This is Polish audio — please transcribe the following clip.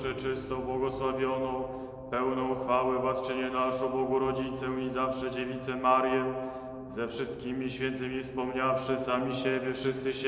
przeczystą, błogosławioną, pełną chwały Władczynię naszą, Bogu Rodzicę i zawsze Dziewicę Marię, ze wszystkimi świętymi wspomniawszy sami siebie, wszyscy się